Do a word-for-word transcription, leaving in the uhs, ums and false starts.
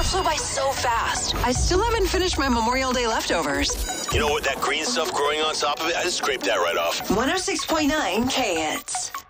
flew by so fast. I still haven't finished my Memorial Day leftovers. You know what? That green stuff growing on top of it, I just scraped that right off. one oh six point nine K Hits.